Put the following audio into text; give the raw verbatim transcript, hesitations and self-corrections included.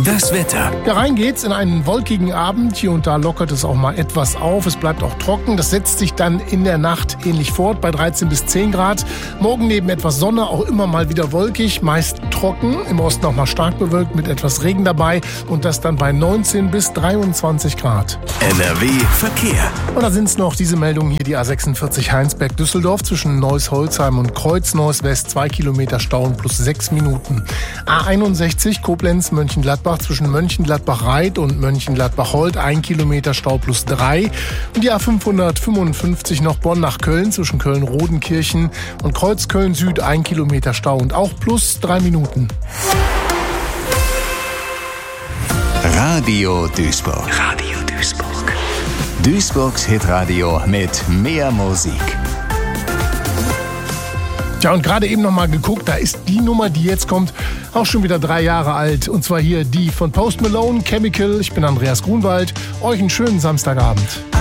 Das Wetter. Ja, rein geht's in einen wolkigen Abend. Hier und da lockert es auch mal etwas auf. Es bleibt auch trocken. Das setzt sich dann in der Nacht ähnlich fort bei dreizehn bis zehn Grad. Morgen neben etwas Sonne auch immer mal wieder wolkig, meist trocken. Im Osten auch mal stark bewölkt mit etwas Regen dabei. Und das dann bei neunzehn bis dreiundzwanzig Grad. N R W Verkehr. Und da sind's noch diese Meldungen hier. Die A sechsundvierzig Heinsberg-Düsseldorf zwischen Neuss-Holzheim und Kreuz-Neuss-West. Zwei Kilometer Stau und plus sechs Minuten. A einundsechzig Koblenz-Mönchengladbach zwischen Mönchengladbach-Reit und Mönchengladbach-Holt, ein Kilometer Stau plus drei. Und die A fünfhundertfünfundfünfzig noch Bonn nach Köln zwischen Köln-Rodenkirchen und Kreuz-Köln-Süd, ein Kilometer Stau und auch plus drei Minuten. Radio Duisburg. Radio Duisburg. Duisburgs Hitradio mit mehr Musik. Ja, und gerade eben noch mal geguckt, da ist die Nummer, die jetzt kommt, auch schon wieder drei Jahre alt. Und zwar hier die von Post Malone, Chemical. Ich bin Andreas Grunwald. Euch einen schönen Samstagabend.